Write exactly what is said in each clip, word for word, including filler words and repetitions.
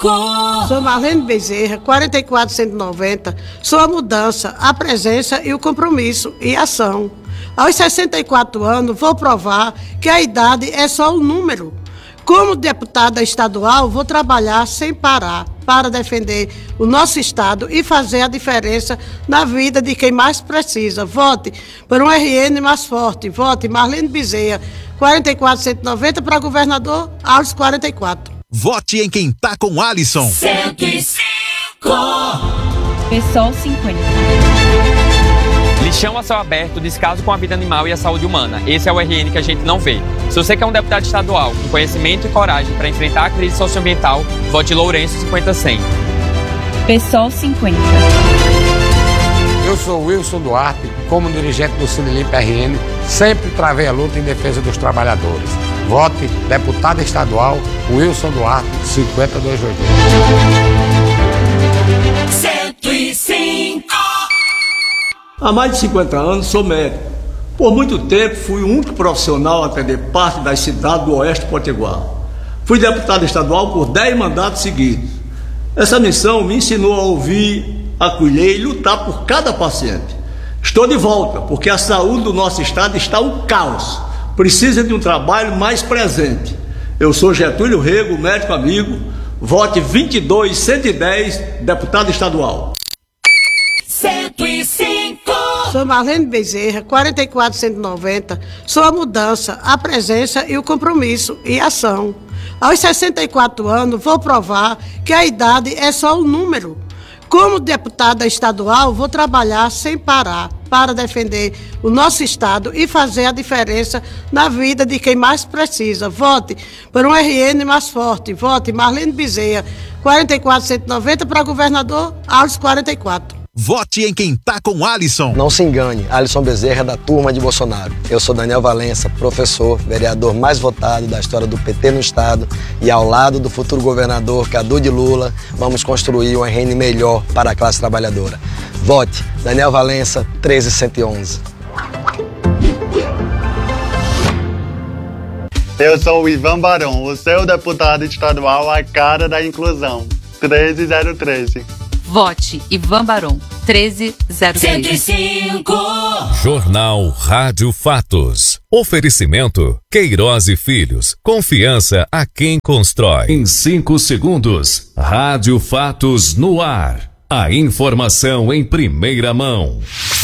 Sou Marlene Bezerra, quarenta e quatro cento e noventa. Sou a mudança, a presença e o compromisso e ação. Aos sessenta e quatro anos, vou provar que a idade é só um número. Como deputada estadual, vou trabalhar sem parar para defender o nosso estado e fazer a diferença na vida de quem mais precisa. Vote por um R N mais forte. Vote Marlene Bezerra, quarenta e quatro cento e noventa, para governador aos quarenta e quatro. Vote em quem tá com Alisson. cento e cinco. Pessoal cinquenta. Lixão a céu aberto, descaso com a vida animal e a saúde humana. Esse é o R N que a gente não vê. Se você quer um deputado estadual com conhecimento e coragem para enfrentar a crise socioambiental, vote Lourenço cinquenta cem. Pessoal cinquenta. Eu sou Wilson Duarte, como dirigente do Cinelimp R N, sempre travei a luta em defesa dos trabalhadores. Vote deputado estadual Wilson Duarte, cinquenta dois oito. cento e cinco. Há mais de cinquenta anos sou médico. Por muito tempo fui o único profissional a atender parte das cidades do Oeste Potiguar. Fui deputado estadual por dez mandatos seguidos. Essa missão me ensinou a ouvir, acolher e lutar por cada paciente. Estou de volta, porque a saúde do nosso estado está um caos. Precisa de um trabalho mais presente. Eu sou Getúlio Rego, médico amigo. Vote vinte e dois cento e dez, deputado estadual. cento e cinco. Sou Marlene Bezerra, quarenta e quatro cento e noventa. Sou a mudança, a presença e o compromisso e ação. Aos sessenta e quatro anos, vou provar que a idade é só um número. Como deputada estadual, vou trabalhar sem parar para defender o nosso estado e fazer a diferença na vida de quem mais precisa. Vote por um R N mais forte. Vote Marlene Bezerra, quarenta e quatro cento e noventa, para governador aos quarenta e quatro. Vote em quem tá com Alisson. Não se engane, Alisson Bezerra é da turma de Bolsonaro. Eu sou Daniel Valença, professor, vereador mais votado da história do P T no estado, e ao lado do futuro governador Cadu de Lula, vamos construir um R N melhor para a classe trabalhadora. Vote Daniel Valença, treze cento e onze. Eu sou o Ivan Barão, o seu deputado estadual à cara da inclusão, treze zero treze. Vote Ivan Barão, treze zero treze. cento e cinco. Jornal Rádio Fatos. Oferecimento Queiroz e Filhos. Confiança a quem constrói. Em cinco segundos, Rádio Fatos no ar. A informação em primeira mão.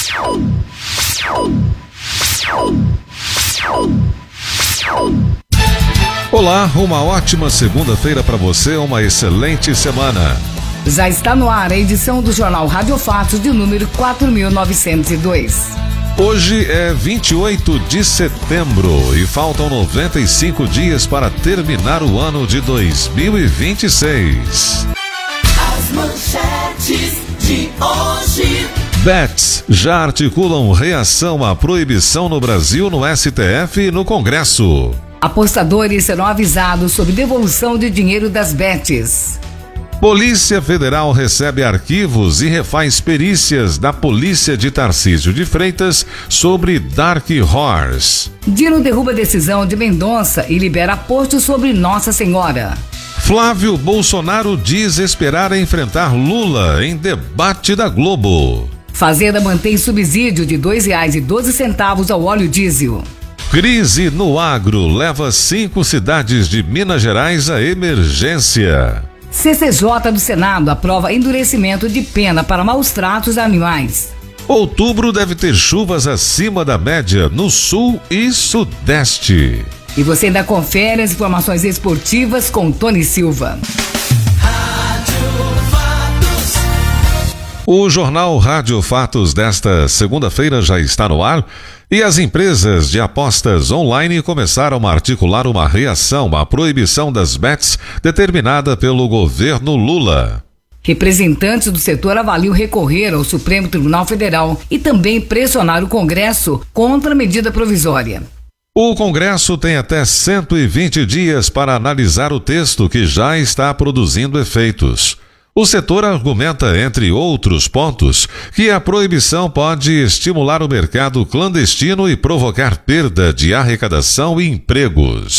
Olá, uma ótima segunda-feira para você, uma excelente semana. Já está no ar a edição do Jornal Rádio Fatos de número quatro mil novecentos e dois. Hoje é vinte e oito de setembro e faltam noventa e cinco dias para terminar o ano de dois mil e vinte e seis. As manchetes de hoje. Bets já articulam reação à proibição no Brasil no S T F e no Congresso. Apostadores serão avisados sobre devolução de dinheiro das bets. Polícia Federal recebe arquivos e refaz perícias da Polícia de Tarcísio de Freitas sobre Dark Horse. Dino derruba decisão de Mendonça e libera posto sobre Nossa Senhora. Flávio Bolsonaro diz esperar enfrentar Lula em debate da Globo. Fazenda mantém subsídio de dois reais e doze centavos ao óleo diesel. Crise no agro leva cinco cidades de Minas Gerais à emergência. C C J do Senado aprova endurecimento de pena para maus tratos a animais. Outubro deve ter chuvas acima da média no sul e sudeste. E você ainda confere as informações esportivas com Tony Silva. O Jornal Rádio Fatos desta segunda-feira já está no ar e as empresas de apostas online começaram a articular uma reação à proibição das bets determinada pelo governo Lula. Representantes do setor avaliam recorrer ao Supremo Tribunal Federal e também pressionar o Congresso contra a medida provisória. O Congresso tem até cento e vinte dias para analisar o texto que já está produzindo efeitos. O setor argumenta, entre outros pontos, que a proibição pode estimular o mercado clandestino e provocar perda de arrecadação e empregos.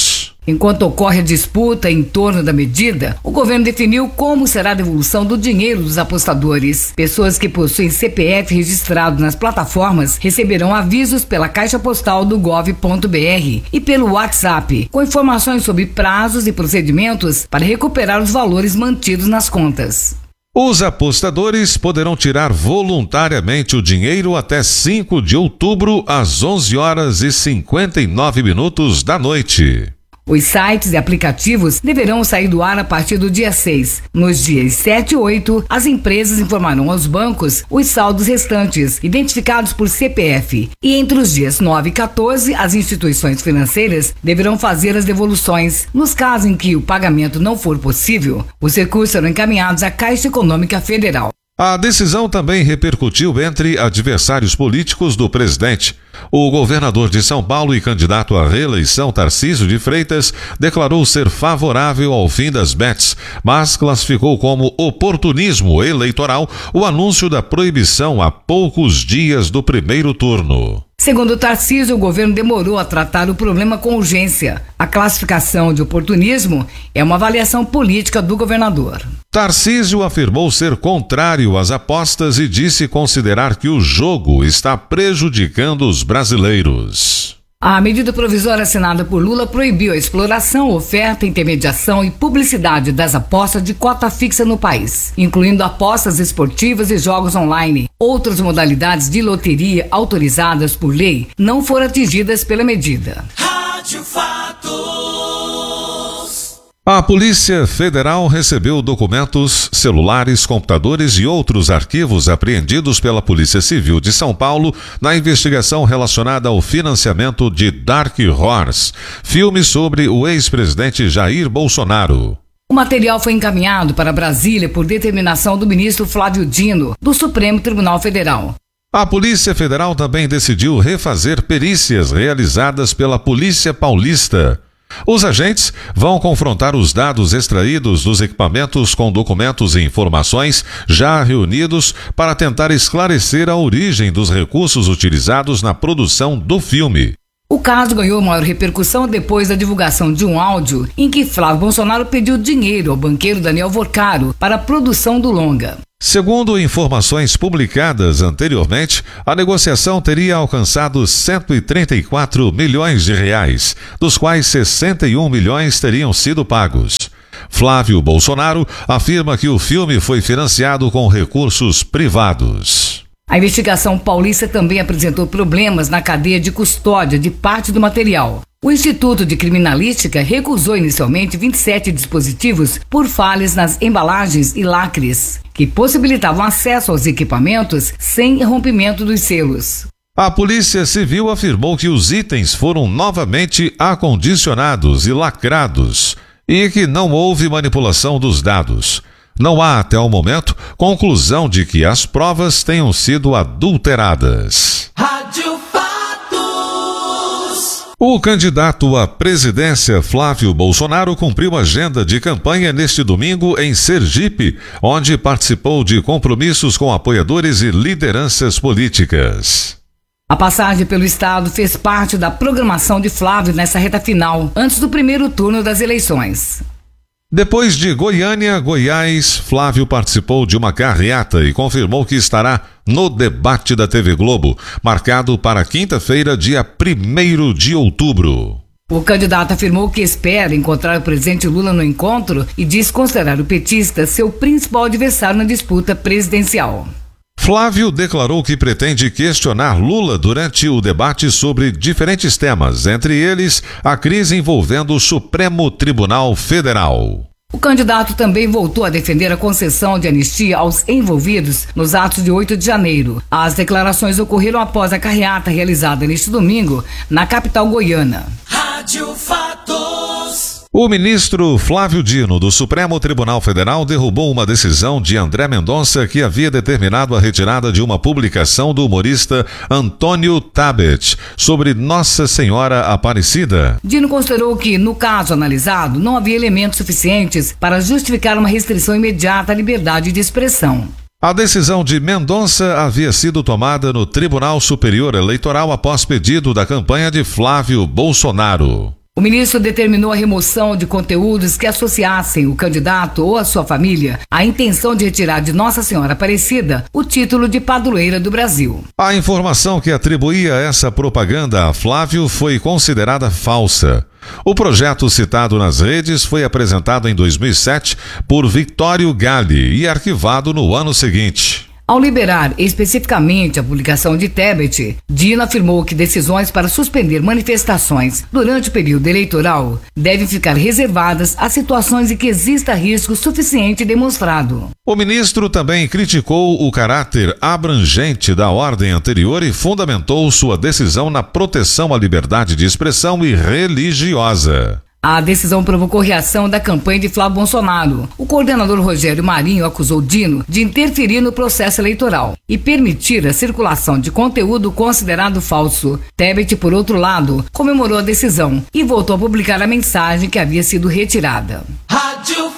Enquanto ocorre a disputa em torno da medida, o governo definiu como será a devolução do dinheiro dos apostadores. Pessoas que possuem C P F registrado nas plataformas receberão avisos pela caixa postal do gov ponto br e pelo WhatsApp, com informações sobre prazos e procedimentos para recuperar os valores mantidos nas contas. Os apostadores poderão tirar voluntariamente o dinheiro até cinco de outubro, às onze horas e cinquenta e nove minutos da noite. Os sites e aplicativos deverão sair do ar a partir do dia seis. Nos dias sete e oito, as empresas informarão aos bancos os saldos restantes, identificados por C P F. E entre os dias nove e quatorze, as instituições financeiras deverão fazer as devoluções. Nos casos em que o pagamento não for possível, os recursos serão encaminhados à Caixa Econômica Federal. A decisão também repercutiu entre adversários políticos do presidente. O governador de São Paulo e candidato à reeleição, Tarcísio de Freitas, declarou ser favorável ao fim das bets, mas classificou como oportunismo eleitoral o anúncio da proibição a poucos dias do primeiro turno. Segundo Tarcísio, o governo demorou a tratar o problema com urgência. A classificação de oportunismo é uma avaliação política do governador. Tarcísio afirmou ser contrário às apostas e disse considerar que o jogo está prejudicando os brasileiros. A medida provisória assinada por Lula proibiu a exploração, oferta, intermediação e publicidade das apostas de cota fixa no país, incluindo apostas esportivas e jogos online. Outras modalidades de loteria autorizadas por lei não foram atingidas pela medida. Rádio Fatos. A Polícia Federal recebeu documentos, celulares, computadores e outros arquivos apreendidos pela Polícia Civil de São Paulo na investigação relacionada ao financiamento de Dark Horse, filme sobre o ex-presidente Jair Bolsonaro. O material foi encaminhado para Brasília por determinação do ministro Flávio Dino, do Supremo Tribunal Federal. A Polícia Federal também decidiu refazer perícias realizadas pela Polícia Paulista. Os agentes vão confrontar os dados extraídos dos equipamentos com documentos e informações já reunidos para tentar esclarecer a origem dos recursos utilizados na produção do filme. O caso ganhou maior repercussão depois da divulgação de um áudio em que Flávio Bolsonaro pediu dinheiro ao banqueiro Daniel Vorcaro para a produção do longa. Segundo informações publicadas anteriormente, a negociação teria alcançado cento e trinta e quatro milhões de reais, dos quais sessenta e um milhões teriam sido pagos. Flávio Bolsonaro afirma que o filme foi financiado com recursos privados. A investigação paulista também apresentou problemas na cadeia de custódia de parte do material. O Instituto de Criminalística recusou inicialmente vinte e sete dispositivos por falhas nas embalagens e lacres, que possibilitavam acesso aos equipamentos sem rompimento dos selos. A Polícia Civil afirmou que os itens foram novamente acondicionados e lacrados e que não houve manipulação dos dados. Não há, até o momento, conclusão de que as provas tenham sido adulteradas. Rádio Fatos. O candidato à presidência Flávio Bolsonaro cumpriu agenda de campanha neste domingo em Sergipe, onde participou de compromissos com apoiadores e lideranças políticas. A passagem pelo estado fez parte da programação de Flávio nessa reta final, antes do primeiro turno das eleições. Depois de Goiânia, Goiás, Flávio participou de uma carreata e confirmou que estará no debate da T V Globo, marcado para quinta-feira, dia primeiro de outubro. O candidato afirmou que espera encontrar o presidente Lula no encontro e diz considerar o petista seu principal adversário na disputa presidencial. Flávio declarou que pretende questionar Lula durante o debate sobre diferentes temas, entre eles a crise envolvendo o Supremo Tribunal Federal. O candidato também voltou a defender a concessão de anistia aos envolvidos nos atos de oito de janeiro. As declarações ocorreram após a carreata realizada neste domingo na capital goiana. Rádio Fatos. O ministro Flávio Dino, do Supremo Tribunal Federal, derrubou uma decisão de André Mendonça que havia determinado a retirada de uma publicação do humorista Antônio Tabet sobre Nossa Senhora Aparecida. Dino considerou que, no caso analisado, não havia elementos suficientes para justificar uma restrição imediata à liberdade de expressão. A decisão de Mendonça havia sido tomada no Tribunal Superior Eleitoral após pedido da campanha de Flávio Bolsonaro. O ministro determinou a remoção de conteúdos que associassem o candidato ou a sua família à intenção de retirar de Nossa Senhora Aparecida o título de padroeira do Brasil. A informação que atribuía essa propaganda a Flávio foi considerada falsa. O projeto citado nas redes foi apresentado em dois mil e sete por Victório Galli e arquivado no ano seguinte. Ao liberar especificamente a publicação de Tebet, Dino afirmou que decisões para suspender manifestações durante o período eleitoral devem ficar reservadas a situações em que exista risco suficiente demonstrado. O ministro também criticou o caráter abrangente da ordem anterior e fundamentou sua decisão na proteção à liberdade de expressão e religiosa. A decisão provocou reação da campanha de Flávio Bolsonaro. O coordenador Rogério Marinho acusou Dino de interferir no processo eleitoral e permitir a circulação de conteúdo considerado falso. Tebet, por outro lado, comemorou a decisão e voltou a publicar a mensagem que havia sido retirada. Rádio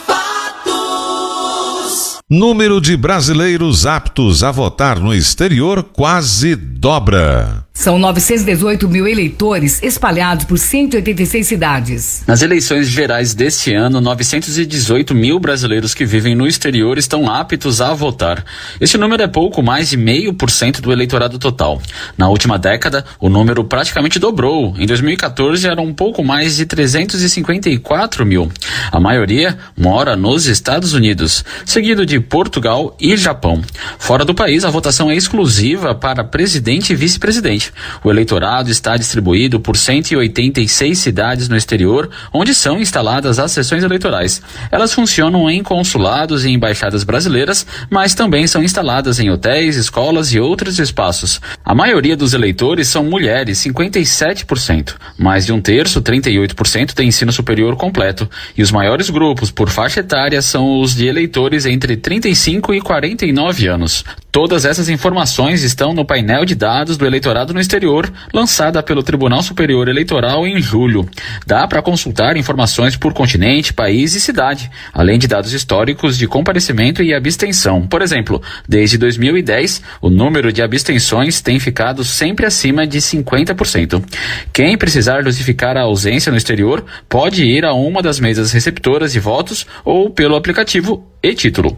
Fatos. Número de brasileiros aptos a votar no exterior quase dobra. São novecentos e dezoito mil eleitores espalhados por cento e oitenta e seis cidades. Nas eleições gerais deste ano, novecentos e dezoito mil brasileiros que vivem no exterior estão aptos a votar. Este número é pouco mais de meio por cento do eleitorado total. Na última década, o número praticamente dobrou. Em dois mil e quatorze, eram um pouco mais de trezentos e cinquenta e quatro mil. A maioria mora nos Estados Unidos, seguido de Portugal e Japão. Fora do país, a votação é exclusiva para presidente e vice-presidente. O eleitorado está distribuído por cento e oitenta e seis cidades no exterior, onde são instaladas as sessões eleitorais. Elas funcionam em consulados e embaixadas brasileiras, mas também são instaladas em hotéis, escolas e outros espaços. A maioria dos eleitores são mulheres, cinquenta e sete por cento. Mais de um terço, trinta e oito por cento, tem ensino superior completo. E os maiores grupos por faixa etária são os de eleitores entre trinta e cinco e quarenta e nove anos. Todas essas informações estão no painel de dados do eleitorado no exterior, lançada pelo Tribunal Superior Eleitoral em julho. Dá para consultar informações por continente, país e cidade, além de dados históricos de comparecimento e abstenção. Por exemplo, desde dois mil e dez, o número de abstenções tem ficado sempre acima de cinquenta por cento. Quem precisar justificar a ausência no exterior pode ir a uma das mesas receptoras de votos ou pelo aplicativo e-Título.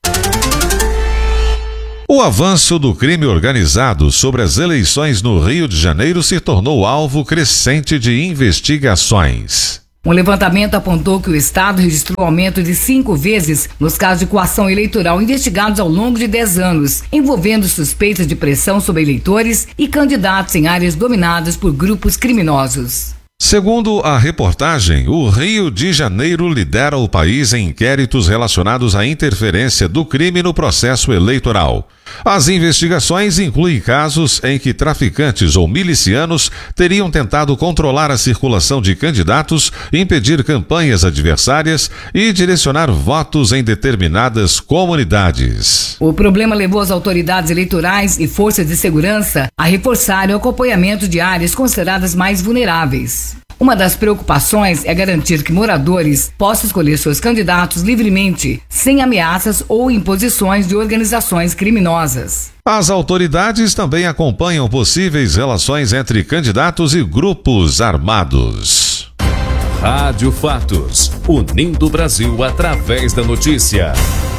O avanço do crime organizado sobre as eleições no Rio de Janeiro se tornou alvo crescente de investigações. Um levantamento apontou que o Estado registrou aumento de cinco vezes nos casos de coação eleitoral investigados ao longo de dez anos, envolvendo suspeitas de pressão sobre eleitores e candidatos em áreas dominadas por grupos criminosos. Segundo a reportagem, o Rio de Janeiro lidera o país em inquéritos relacionados à interferência do crime no processo eleitoral. As investigações incluem casos em que traficantes ou milicianos teriam tentado controlar a circulação de candidatos, impedir campanhas adversárias e direcionar votos em determinadas comunidades. O problema levou as autoridades eleitorais e forças de segurança a reforçarem o acompanhamento de áreas consideradas mais vulneráveis. Uma das preocupações é garantir que moradores possam escolher seus candidatos livremente, sem ameaças ou imposições de organizações criminosas. As autoridades também acompanham possíveis relações entre candidatos e grupos armados. Rádio Fatos, unindo o Brasil através da notícia.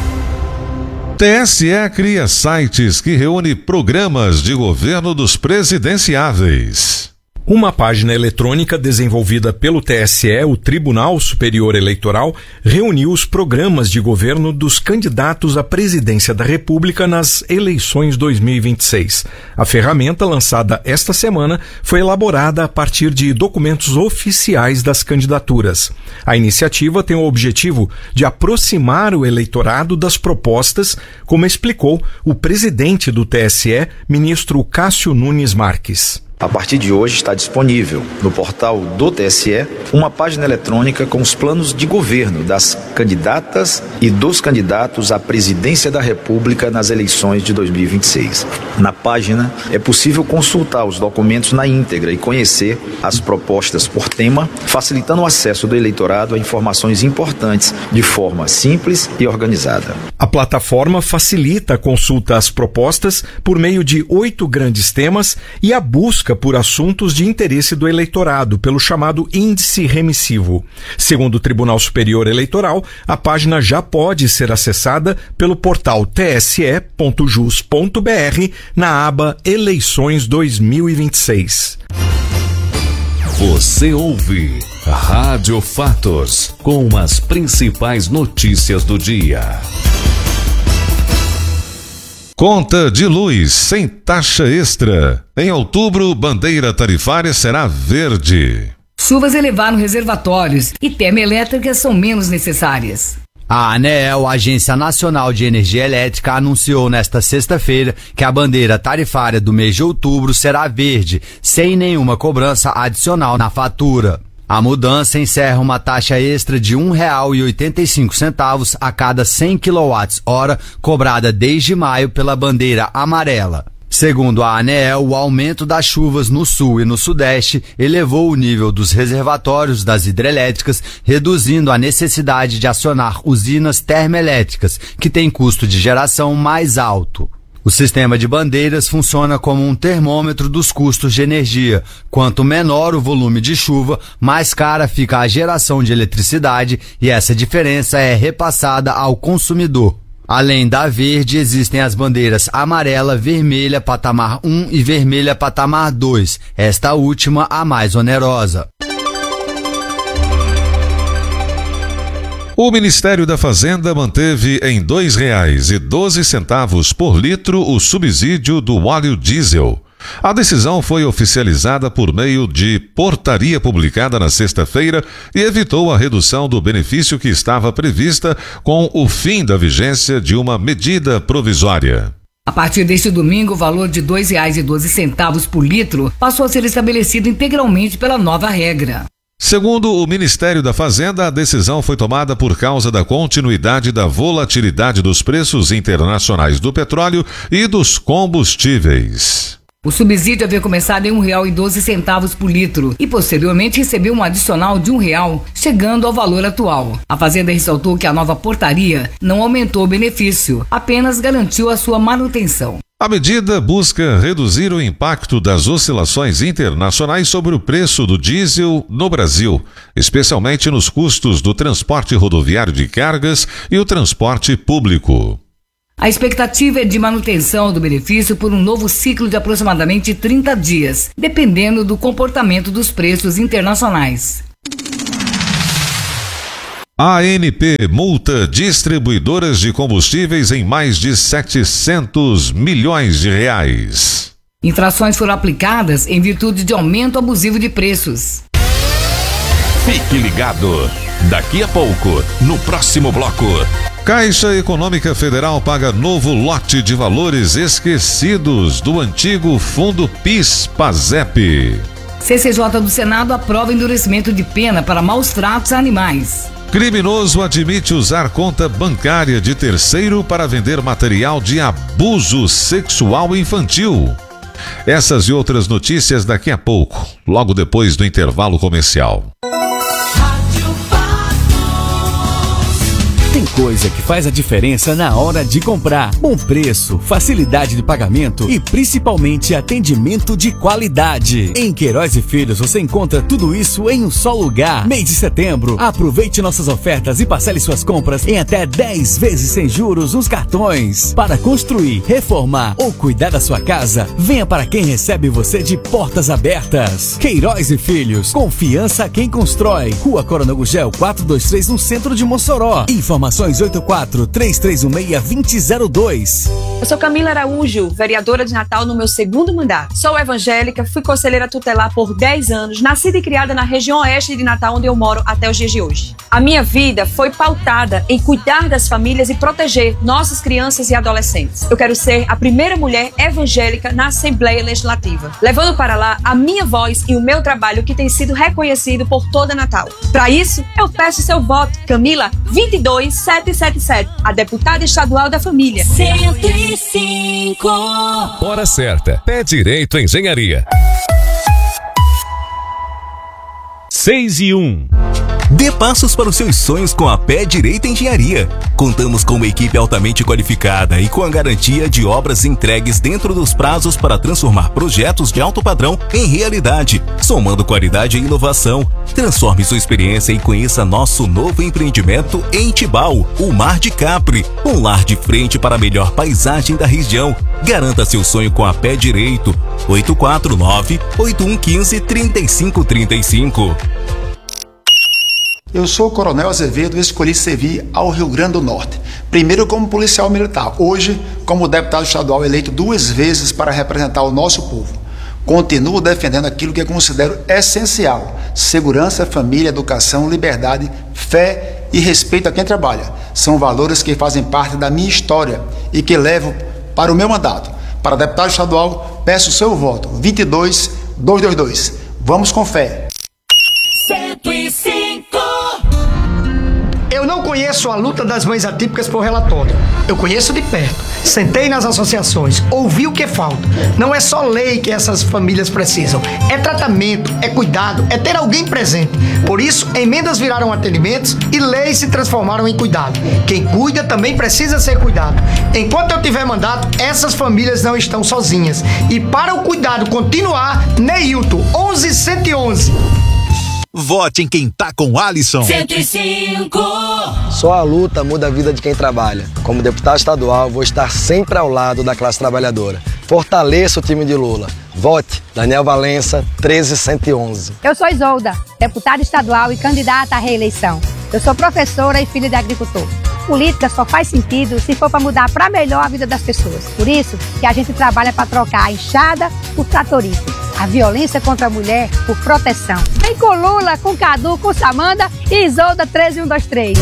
T S E cria sites que reúne programas de governo dos presidenciáveis. Uma página eletrônica desenvolvida pelo T S E, o Tribunal Superior Eleitoral, reuniu os programas de governo dos candidatos à presidência da República nas eleições dois mil e vinte e seis. A ferramenta, lançada esta semana, foi elaborada a partir de documentos oficiais das candidaturas. A iniciativa tem o objetivo de aproximar o eleitorado das propostas, como explicou o presidente do T S E, ministro Cássio Nunes Marques. A partir de hoje está disponível no portal do T S E uma página eletrônica com os planos de governo das candidatas e dos candidatos à presidência da República nas eleições de dois mil e vinte e seis. Na página é possível consultar os documentos na íntegra e conhecer as propostas por tema, facilitando o acesso do eleitorado a informações importantes de forma simples e organizada. A plataforma facilita a consulta às propostas por meio de oito grandes temas e a busca busca por assuntos de interesse do eleitorado, pelo chamado índice remissivo. Segundo o Tribunal Superior Eleitoral, a página já pode ser acessada pelo portal t s e ponto jus ponto b r na aba Eleições dois mil e vinte e seis. Você ouve Rádio Fatos, com as principais notícias do dia. Conta de luz sem taxa extra. Em outubro, bandeira tarifária será verde. Chuvas elevaram reservatórios e termoelétricas são menos necessárias. A ANEEL, Agência Nacional de Energia Elétrica, anunciou nesta sexta-feira que a bandeira tarifária do mês de outubro será verde, sem nenhuma cobrança adicional na fatura. A mudança encerra uma taxa extra de um real e oitenta e cinco centavos a cada cem quilowatts-hora, cobrada desde maio pela bandeira amarela. Segundo a ANEEL, o aumento das chuvas no sul e no sudeste elevou o nível dos reservatórios das hidrelétricas, reduzindo a necessidade de acionar usinas termoelétricas, que têm custo de geração mais alto. O sistema de bandeiras funciona como um termômetro dos custos de energia. Quanto menor o volume de chuva, mais cara fica a geração de eletricidade e essa diferença é repassada ao consumidor. Além da verde, existem as bandeiras amarela, vermelha, patamar um e vermelha, patamar dois. Esta última a mais onerosa. O Ministério da Fazenda manteve em dois reais e doze centavos por litro o subsídio do óleo diesel. A decisão foi oficializada por meio de portaria publicada na sexta-feira e evitou a redução do benefício que estava prevista com o fim da vigência de uma medida provisória. A partir deste domingo, o valor de dois reais e doze centavos por litro passou a ser estabelecido integralmente pela nova regra. Segundo o Ministério da Fazenda, a decisão foi tomada por causa da continuidade da volatilidade dos preços internacionais do petróleo e dos combustíveis. O subsídio havia começado em um real e doze centavos por litro e posteriormente recebeu um adicional de um real, chegando ao valor atual. A Fazenda ressaltou que a nova portaria não aumentou o benefício, apenas garantiu a sua manutenção. A medida busca reduzir o impacto das oscilações internacionais sobre o preço do diesel no Brasil, especialmente nos custos do transporte rodoviário de cargas e o transporte público. A expectativa é de manutenção do benefício por um novo ciclo de aproximadamente trinta dias, dependendo do comportamento dos preços internacionais. A ANP multa distribuidoras de combustíveis em mais de setecentos milhões de reais. Infrações foram aplicadas em virtude de aumento abusivo de preços. Fique ligado. Daqui a pouco, no próximo bloco. Caixa Econômica Federal paga novo lote de valores esquecidos do antigo Fundo PIS-PASEP. C C J do Senado aprova endurecimento de pena para maus tratos a animais. Criminoso admite usar conta bancária de terceiro para vender material de abuso sexual infantil. Essas e outras notícias daqui a pouco, logo depois do intervalo comercial. Tem coisa que faz a diferença na hora de comprar. Bom preço, facilidade de pagamento e principalmente atendimento de qualidade. Em Queiroz e Filhos você encontra tudo isso em um só lugar. Mês de setembro, aproveite nossas ofertas e parcele suas compras em até dez vezes sem juros nos cartões. Para construir, reformar ou cuidar da sua casa, venha para quem recebe você de portas abertas. Queiroz e Filhos, confiança a quem constrói. Rua Coronel Gugel quatrocentos e vinte e três, no centro de Mossoró. Informações oito quatro três três um seis dois zero zero dois. Eu sou Camila Araújo, vereadora de Natal no meu segundo mandato. Sou evangélica, fui conselheira tutelar por dez anos, nascida e criada na região oeste de Natal, onde eu moro até os dias de hoje. A minha vida foi pautada em cuidar das famílias e proteger nossas crianças e adolescentes. Eu quero ser a primeira mulher evangélica na Assembleia Legislativa, levando para lá a minha voz e o meu trabalho que tem sido reconhecido por toda Natal. Para isso, eu peço seu voto. Camila vinte e dois setecentos e setenta e sete, a deputada estadual da família. cento e cinco. Hora certa. Pé Direito Engenharia. seis e um. Dê passos para os seus sonhos com a Pé Direito Engenharia. Contamos com uma equipe altamente qualificada e com a garantia de obras entregues dentro dos prazos para transformar projetos de alto padrão em realidade, somando qualidade e inovação. Transforme sua experiência e conheça nosso novo empreendimento em Tibau, o Mar de Capri, um lar de frente para a melhor paisagem da região. Garanta seu sonho com a Pé Direito. oito quatro nove, oito um um cinco, três cinco três cinco. Eu sou o Coronel Azevedo e escolhi servir ao Rio Grande do Norte. Primeiro como policial militar, hoje como deputado estadual eleito duas vezes para representar o nosso povo. Continuo defendendo aquilo que eu considero essencial: segurança, família, educação, liberdade, fé e respeito a quem trabalha. São valores que fazem parte da minha história e que levo para o meu mandato. Para deputado estadual, peço o seu voto. vinte e dois, duzentos e vinte e dois. Vamos com fé. cento e cinco. Eu não conheço a luta das mães atípicas por relatório. Eu conheço de perto. Sentei nas associações, ouvi o que falta. Não é só lei que essas famílias precisam. É tratamento, é cuidado, é ter alguém presente. Por isso, emendas viraram atendimentos e leis se transformaram em cuidado. Quem cuida também precisa ser cuidado. Enquanto eu tiver mandato, essas famílias não estão sozinhas. E para o cuidado continuar, Neilton, onze cento e onze. Vote em quem tá com Alisson. cento e cinco. Só a luta muda a vida de quem trabalha. Como deputado estadual, vou estar sempre ao lado da classe trabalhadora. Fortaleça o time de Lula. Vote Daniel Valença, treze cento e onze. Eu sou Isolda, deputada estadual e candidata à reeleição. Eu sou professora e filha de agricultor. Política só faz sentido se for para mudar para melhor a vida das pessoas. Por isso que a gente trabalha para trocar a enxada por tratorista, a violência contra a mulher por proteção. Vem com Lula, com Cadu, com Samanda e Isolda treze mil cento e vinte e três.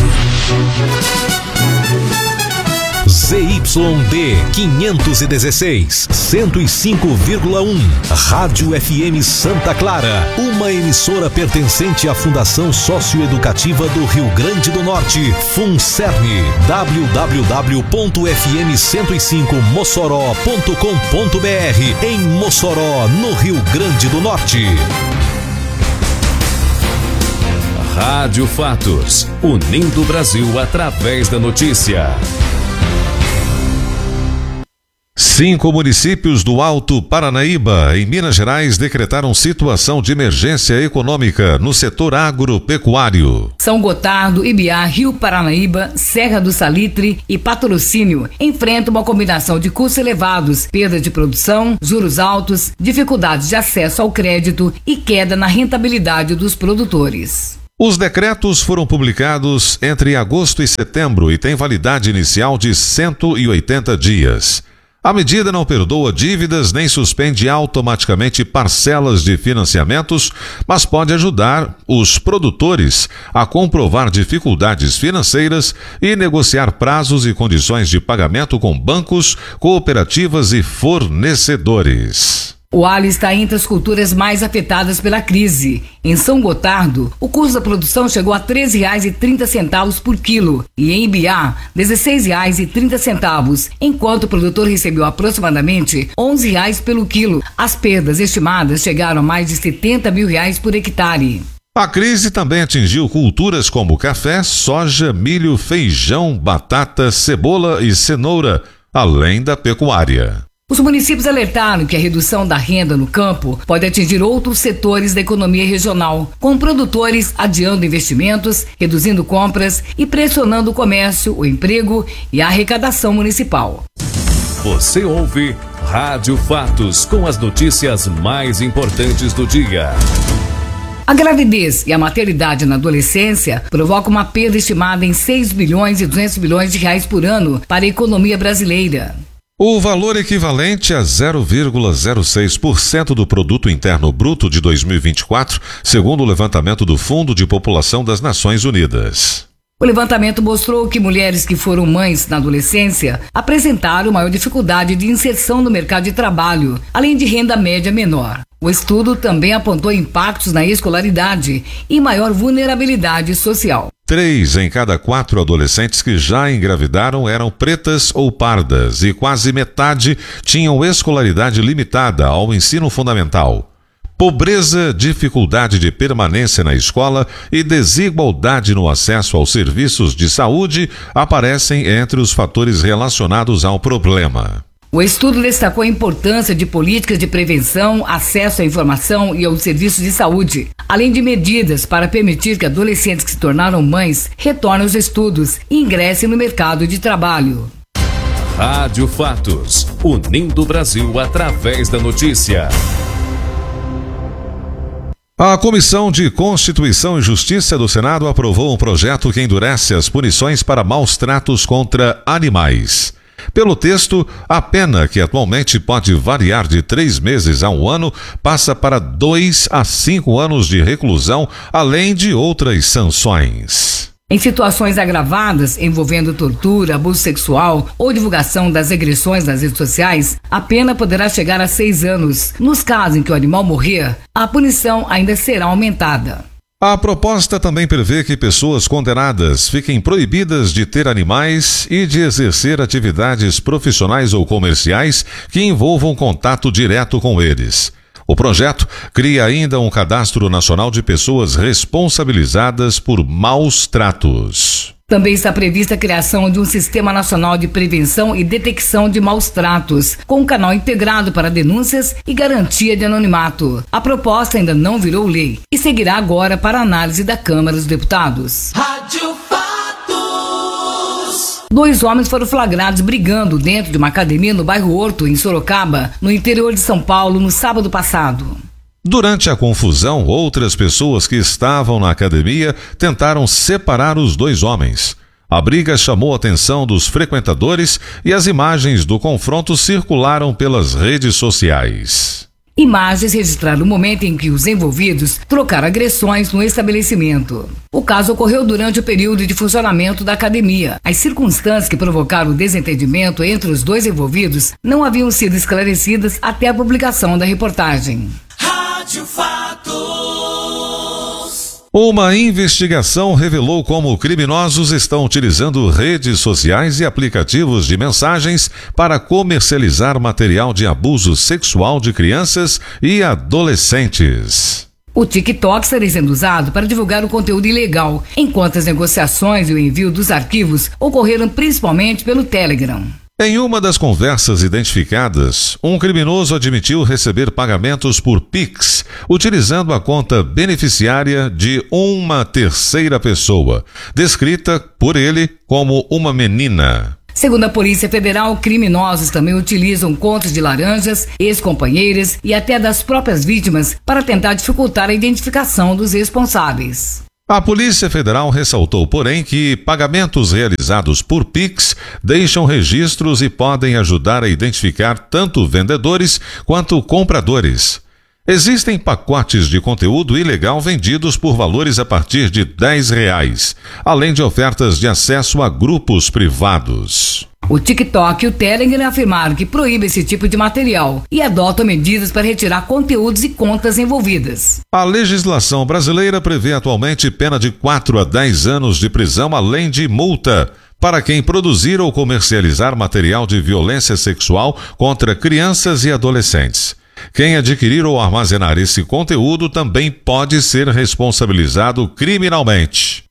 Z Y D quinhentos e dezesseis, cento e cinco vírgula um, Rádio F M Santa Clara, uma emissora pertencente à Fundação Socioeducativa do Rio Grande do Norte, FUNCERN, w w w ponto f m cento e cinco mossoró ponto com ponto b r, em Mossoró, no Rio Grande do Norte. Rádio Fatos, unindo o Brasil através da notícia. Cinco municípios do Alto Paranaíba, em Minas Gerais, decretaram situação de emergência econômica no setor agropecuário. São Gotardo, Ibiá, Rio Paranaíba, Serra do Salitre e Patrocínio enfrentam uma combinação de custos elevados, perda de produção, juros altos, dificuldades de acesso ao crédito e queda na rentabilidade dos produtores. Os decretos foram publicados entre agosto e setembro e têm validade inicial de cento e oitenta dias. A medida não perdoa dívidas nem suspende automaticamente parcelas de financiamentos, mas pode ajudar os produtores a comprovar dificuldades financeiras e negociar prazos e condições de pagamento com bancos, cooperativas e fornecedores. O alho está entre as culturas mais afetadas pela crise. Em São Gotardo, o custo da produção chegou a treze reais e trinta centavos por quilo e em Ibiá, dezesseis reais e trinta centavos, enquanto o produtor recebeu aproximadamente onze reais pelo quilo. As perdas estimadas chegaram a mais de setenta mil reais por hectare. A crise também atingiu culturas como café, soja, milho, feijão, batata, cebola e cenoura, além da pecuária. Os municípios alertaram que a redução da renda no campo pode atingir outros setores da economia regional, com produtores adiando investimentos, reduzindo compras e pressionando o comércio, o emprego e a arrecadação municipal. Você ouve Rádio Fatos com as notícias mais importantes do dia. A gravidez e a maternidade na adolescência provocam uma perda estimada em seis bilhões e duzentos bilhões de reais por ano para a economia brasileira. O valor equivalente a zero vírgula zero seis por cento do Produto Interno Bruto de dois mil e vinte e quatro, segundo o levantamento do Fundo de População das Nações Unidas. O levantamento mostrou que mulheres que foram mães na adolescência apresentaram maior dificuldade de inserção no mercado de trabalho, além de renda média menor. O estudo também apontou impactos na escolaridade e maior vulnerabilidade social. Três em cada quatro adolescentes que já engravidaram eram pretas ou pardas e quase metade tinham escolaridade limitada ao ensino fundamental. Pobreza, dificuldade de permanência na escola e desigualdade no acesso aos serviços de saúde aparecem entre os fatores relacionados ao problema. O estudo destacou a importância de políticas de prevenção, acesso à informação e aos serviços de saúde, além de medidas para permitir que adolescentes que se tornaram mães retornem aos estudos e ingressem no mercado de trabalho. Rádio Fatos, unindo o Brasil através da notícia. A Comissão de Constituição e Justiça do Senado aprovou um projeto que endurece as punições para maus tratos contra animais. Pelo texto, a pena, que atualmente pode variar de três meses a um ano, passa para dois a cinco anos de reclusão, além de outras sanções. Em situações agravadas envolvendo tortura, abuso sexual ou divulgação das agressões nas redes sociais, a pena poderá chegar a seis anos. Nos casos em que o animal morrer, a punição ainda será aumentada. A proposta também prevê que pessoas condenadas fiquem proibidas de ter animais e de exercer atividades profissionais ou comerciais que envolvam contato direto com eles. O projeto cria ainda um cadastro nacional de pessoas responsabilizadas por maus tratos. Também está prevista a criação de um Sistema Nacional de Prevenção e Detecção de Maus Tratos, com um canal integrado para denúncias e garantia de anonimato. A proposta ainda não virou lei e seguirá agora para análise da Câmara dos Deputados. Rádio Fatos. Dois homens foram flagrados brigando dentro de uma academia no bairro Horto, em Sorocaba, no interior de São Paulo, no sábado passado. Durante a confusão, outras pessoas que estavam na academia tentaram separar os dois homens. A briga chamou a atenção dos frequentadores e as imagens do confronto circularam pelas redes sociais. Imagens registraram o momento em que os envolvidos trocaram agressões no estabelecimento. O caso ocorreu durante o período de funcionamento da academia. As circunstâncias que provocaram o desentendimento entre os dois envolvidos não haviam sido esclarecidas até a publicação da reportagem. Rádio Fatos. Uma investigação revelou como criminosos estão utilizando redes sociais e aplicativos de mensagens para comercializar material de abuso sexual de crianças e adolescentes. O TikTok estaria sendo usado para divulgar o conteúdo ilegal, enquanto as negociações e o envio dos arquivos ocorreram principalmente pelo Telegram. Em uma das conversas identificadas, um criminoso admitiu receber pagamentos por Pix, utilizando a conta beneficiária de uma terceira pessoa, descrita por ele como uma menina. Segundo a Polícia Federal, criminosos também utilizam contas de laranjas, ex-companheiras e até das próprias vítimas para tentar dificultar a identificação dos responsáveis. A Polícia Federal ressaltou, porém, que pagamentos realizados por Pix deixam registros e podem ajudar a identificar tanto vendedores quanto compradores. Existem pacotes de conteúdo ilegal vendidos por valores a partir de dez reais, além de ofertas de acesso a grupos privados. O TikTok e o Telegram afirmaram que proíbe esse tipo de material e adotam medidas para retirar conteúdos e contas envolvidas. A legislação brasileira prevê atualmente pena de quatro a dez anos de prisão, além de multa, para quem produzir ou comercializar material de violência sexual contra crianças e adolescentes. Quem adquirir ou armazenar esse conteúdo também pode ser responsabilizado criminalmente.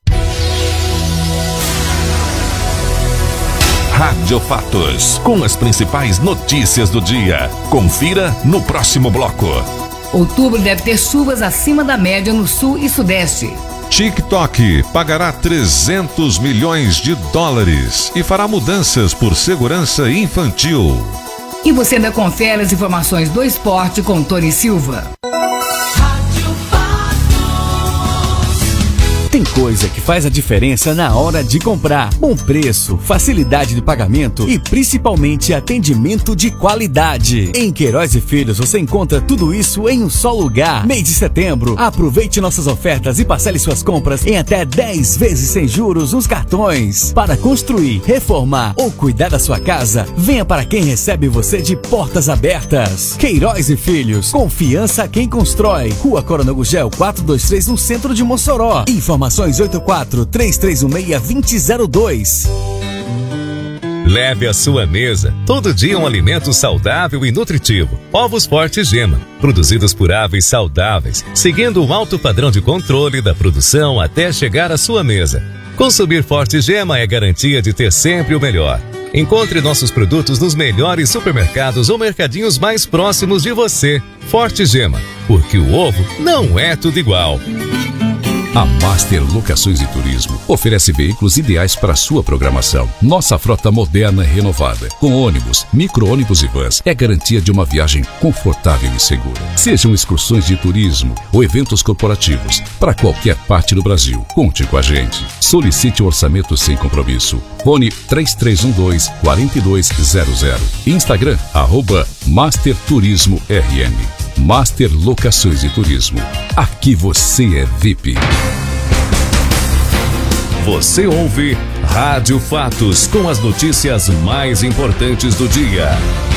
Rádio Fatos, com as principais notícias do dia. Confira no próximo bloco. Outubro deve ter chuvas acima da média no sul e sudeste. TikTok pagará trezentos milhões de dólares e fará mudanças por segurança infantil. E você ainda confere as informações do esporte com Tony Silva. Tem coisa que faz a diferença na hora de comprar. Bom preço, facilidade de pagamento e principalmente atendimento de qualidade. Em Queiroz e Filhos você encontra tudo isso em um só lugar. Mês de setembro, aproveite nossas ofertas e parcele suas compras em até dez vezes sem juros nos cartões. Para construir, reformar ou cuidar da sua casa, venha para quem recebe você de portas abertas. Queiroz e Filhos, confiança a quem constrói. Rua Coronel Gugel quatrocentos e vinte e três, no centro de Mossoró. Informações oito quatro três três um seis dois zero zero dois. Leve à sua mesa todo dia um alimento saudável e nutritivo. Ovos Forte Gema, produzidos por aves saudáveis, seguindo um alto padrão de controle da produção até chegar à sua mesa. Consumir Forte Gema é garantia de ter sempre o melhor. Encontre nossos produtos nos melhores supermercados ou mercadinhos mais próximos de você. Forte Gema, porque o ovo não é tudo igual. A Master Locações e Turismo oferece veículos ideais para a sua programação. Nossa frota moderna e renovada, com ônibus, micro-ônibus e vans, é garantia de uma viagem confortável e segura. Sejam excursões de turismo ou eventos corporativos, para qualquer parte do Brasil, conte com a gente. Solicite um orçamento sem compromisso. Fone três três um dois, quatro dois zero zero. Instagram, arroba Master Turismo R N. Master Locações e Turismo. Aqui você é V I P. Você ouve Rádio Fatos com as notícias mais importantes do dia.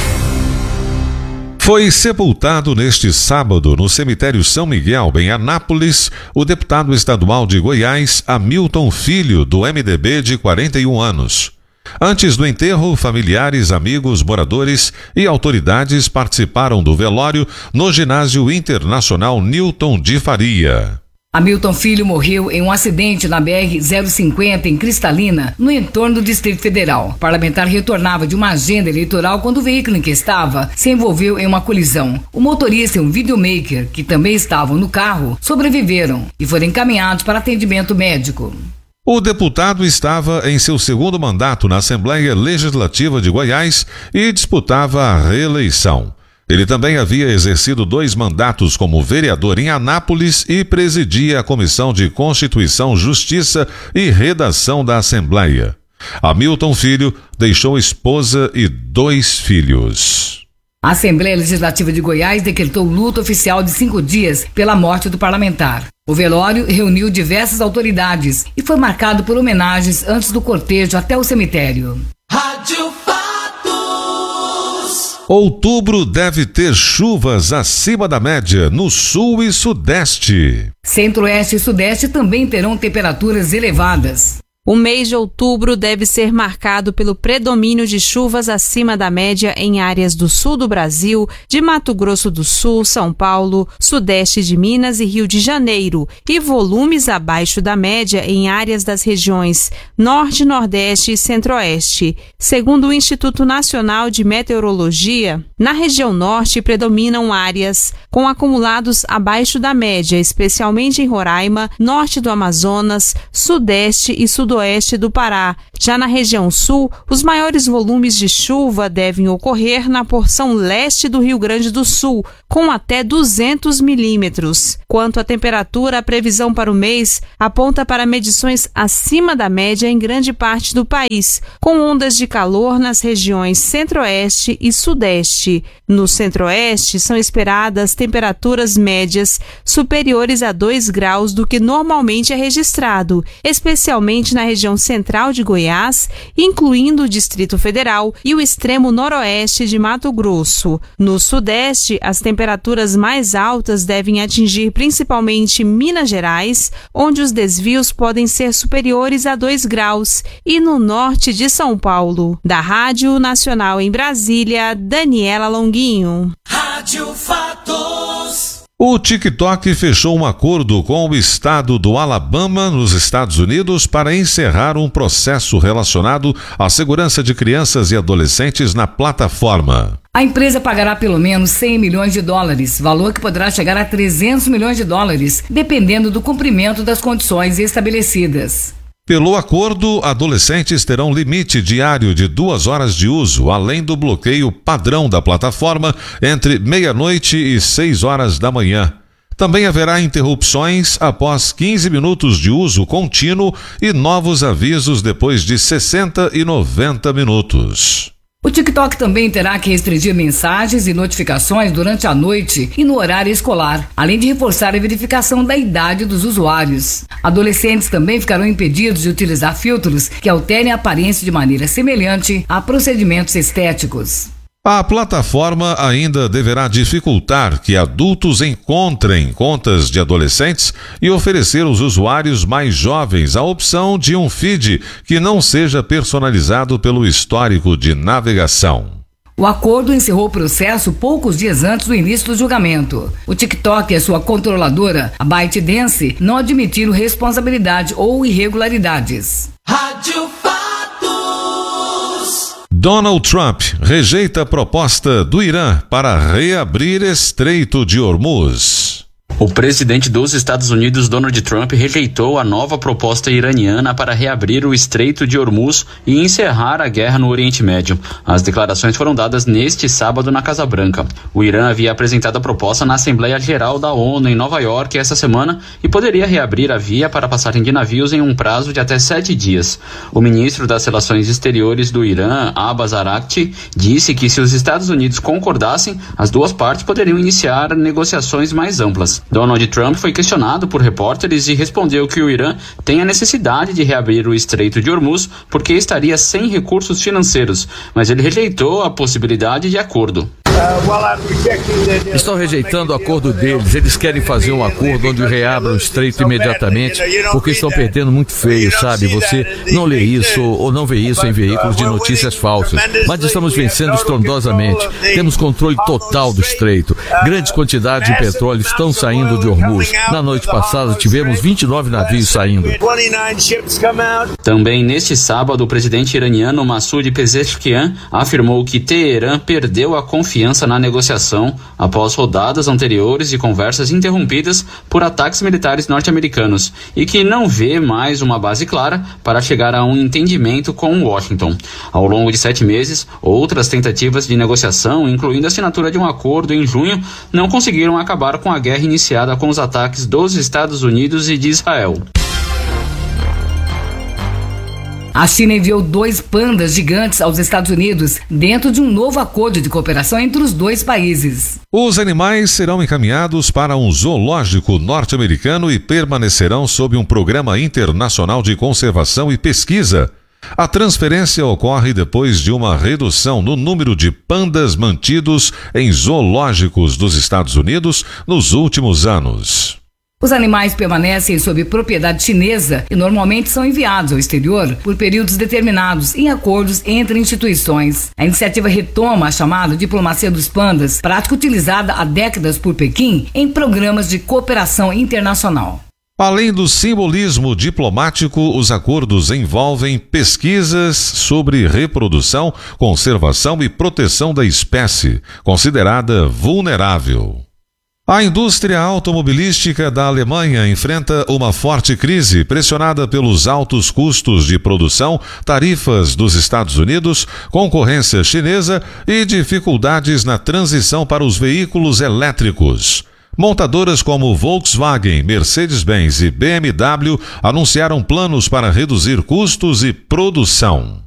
Foi sepultado neste sábado no cemitério São Miguel, em Anápolis, o deputado estadual de Goiás, Hamilton Filho, do M D B, de quarenta e um anos. Antes do enterro, familiares, amigos, moradores e autoridades participaram do velório no Ginásio Internacional Newton de Faria. Hamilton Filho morreu em um acidente na B R zero cinquenta em Cristalina, no entorno do Distrito Federal. O parlamentar retornava de uma agenda eleitoral quando o veículo em que estava se envolveu em uma colisão. O motorista e um videomaker, que também estavam no carro, sobreviveram e foram encaminhados para atendimento médico. O deputado estava em seu segundo mandato na Assembleia Legislativa de Goiás e disputava a reeleição. Ele também havia exercido dois mandatos como vereador em Anápolis e presidia a Comissão de Constituição, Justiça e Redação da Assembleia. Hamilton Filho deixou esposa e dois filhos. A Assembleia Legislativa de Goiás decretou luto oficial de cinco dias pela morte do parlamentar. O velório reuniu diversas autoridades e foi marcado por homenagens antes do cortejo até o cemitério. Rádio Fatos. Outubro deve ter chuvas acima da média no sul e sudeste. Centro-oeste e sudeste também terão temperaturas elevadas. O mês de outubro deve ser marcado pelo predomínio de chuvas acima da média em áreas do sul do Brasil, de Mato Grosso do Sul, São Paulo, sudeste de Minas e Rio de Janeiro, e volumes abaixo da média em áreas das regiões norte, nordeste e centro-oeste. Segundo o Instituto Nacional de Meteorologia, na região norte predominam áreas com acumulados abaixo da média, especialmente em Roraima, norte do Amazonas, sudeste e sudoeste oeste do Pará. Já na região sul, os maiores volumes de chuva devem ocorrer na porção leste do Rio Grande do Sul, com até duzentos milímetros. Quanto à temperatura, a previsão para o mês aponta para medições acima da média em grande parte do país, com ondas de calor nas regiões centro-oeste e sudeste. No centro-oeste, são esperadas temperaturas médias superiores a dois graus do que normalmente é registrado, especialmente na região central de Goiás, incluindo o Distrito Federal e o extremo noroeste de Mato Grosso. No sudeste, as temperaturas mais altas devem atingir principalmente Minas Gerais, onde os desvios podem ser superiores a dois graus, e no norte de São Paulo. Da Rádio Nacional em Brasília, Daniela Longuinho. Rádio Fatos. O TikTok fechou um acordo com o estado do Alabama, nos Estados Unidos, para encerrar um processo relacionado à segurança de crianças e adolescentes na plataforma. A empresa pagará pelo menos cem milhões de dólares, valor que poderá chegar a trezentos milhões de dólares, dependendo do cumprimento das condições estabelecidas. Pelo acordo, adolescentes terão limite diário de duas horas de uso, além do bloqueio padrão da plataforma entre meia-noite e seis horas da manhã. Também haverá interrupções após quinze minutos de uso contínuo e novos avisos depois de sessenta e noventa minutos. O TikTok também terá que restringir mensagens e notificações durante a noite e no horário escolar, além de reforçar a verificação da idade dos usuários. Adolescentes também ficarão impedidos de utilizar filtros que alterem a aparência de maneira semelhante a procedimentos estéticos. A plataforma ainda deverá dificultar que adultos encontrem contas de adolescentes e oferecer aos usuários mais jovens a opção de um feed que não seja personalizado pelo histórico de navegação. O acordo encerrou o processo poucos dias antes do início do julgamento. O TikTok e a sua controladora, a ByteDance, não admitiram responsabilidade ou irregularidades. Rádio Fatos. Donald Trump rejeita a proposta do Irã para reabrir Estreito de Hormuz. O presidente dos Estados Unidos, Donald Trump, rejeitou a nova proposta iraniana para reabrir o Estreito de Hormuz e encerrar a guerra no Oriente Médio. As declarações foram dadas neste sábado na Casa Branca. O Irã havia apresentado a proposta na Assembleia Geral da ONU em Nova York essa semana e poderia reabrir a via para passagem de navios em um prazo de até sete dias. O ministro das Relações Exteriores do Irã, Abbas Araghchi, disse que se os Estados Unidos concordassem, as duas partes poderiam iniciar negociações mais amplas. Donald Trump foi questionado por repórteres e respondeu que o Irã tem a necessidade de reabrir o Estreito de Hormuz porque estaria sem recursos financeiros, mas ele rejeitou a possibilidade de acordo. Estão rejeitando o acordo deles. Eles querem fazer um acordo onde reabram o estreito imediatamente, porque estão perdendo muito feio, sabe? Você não lê isso ou não vê isso em veículos de notícias falsas. Mas estamos vencendo estrondosamente. Temos controle total do estreito. Grandes quantidades de petróleo estão saindo de Hormuz. Na noite passada tivemos vinte e nove navios saindo. Também neste sábado, o presidente iraniano Massoud Pezeshkian afirmou que Teherã perdeu a confiança na negociação após rodadas anteriores de conversas interrompidas por ataques militares norte-americanos e que não vê mais uma base clara para chegar a um entendimento com Washington. Ao longo de sete meses, outras tentativas de negociação, incluindo a assinatura de um acordo em junho, não conseguiram acabar com a guerra iniciada com os ataques dos Estados Unidos e de Israel. A China enviou dois pandas gigantes aos Estados Unidos dentro de um novo acordo de cooperação entre os dois países. Os animais serão encaminhados para um zoológico norte-americano e permanecerão sob um programa internacional de conservação e pesquisa. A transferência ocorre depois de uma redução no número de pandas mantidos em zoológicos dos Estados Unidos nos últimos anos. Os animais permanecem sob propriedade chinesa e normalmente são enviados ao exterior por períodos determinados em acordos entre instituições. A iniciativa retoma a chamada diplomacia dos pandas, prática utilizada há décadas por Pequim em programas de cooperação internacional. Além do simbolismo diplomático, os acordos envolvem pesquisas sobre reprodução, conservação e proteção da espécie, considerada vulnerável. A indústria automobilística da Alemanha enfrenta uma forte crise pressionada pelos altos custos de produção, tarifas dos Estados Unidos, concorrência chinesa e dificuldades na transição para os veículos elétricos. Montadoras como Volkswagen, Mercedes-Benz e B M W anunciaram planos para reduzir custos e produção.